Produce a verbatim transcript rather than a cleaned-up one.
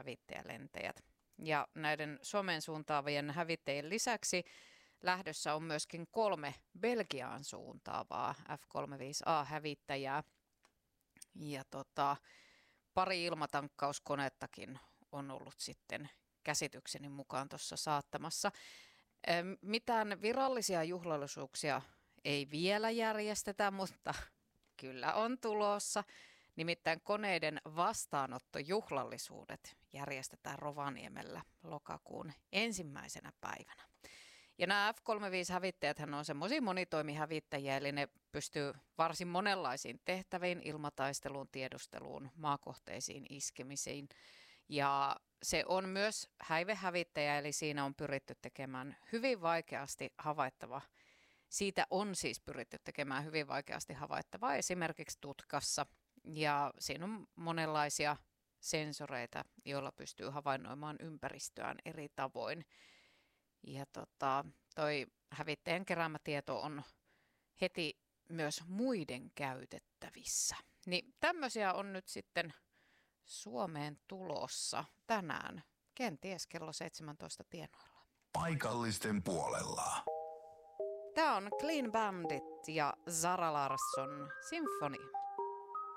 hävittäjälentäjät. Ja näiden Suomeen suuntaavien hävittäjien lisäksi lähdössä on myöskin kolme Belgiaan suuntaavaa F kolmekymmentäviisi A-hävittäjää. Ja tota, pari ilmatankkauskoneittakin on ollut sitten käsitykseni mukaan tuossa saattamassa. Mitään virallisia juhlallisuuksia ei vielä järjestetä, mutta kyllä on tulossa. Nimittäin koneiden vastaanottojuhlallisuudet järjestetään Rovaniemellä lokakuun ensimmäisenä päivänä. Ja nämä F kolmekymmentäviisi-hävittäjäthän on semmoisia monitoimihävittäjiä, eli ne pystyy varsin monenlaisiin tehtäviin, ilmataisteluun, tiedusteluun, maakohteisiin iskemisiin. Ja se on myös häivehävittäjä, eli siinä on pyritty tekemään hyvin vaikeasti havaittava. Siitä on siis pyritty tekemään hyvin vaikeasti havaittavaa esimerkiksi tutkassa. Ja siinä on monenlaisia sensoreita, joilla pystyy havainnoimaan ympäristöään eri tavoin. Ja tota, toi hävittäjän keräämä tieto on heti myös muiden käytettävissä. Niin tämmöisiä on nyt sitten Suomeen tulossa tänään, kenties kello seitsemäntoista tienoilla. Paikallisten puolella. Tämä on Clean Bandit ja Zara Larsson Symphony.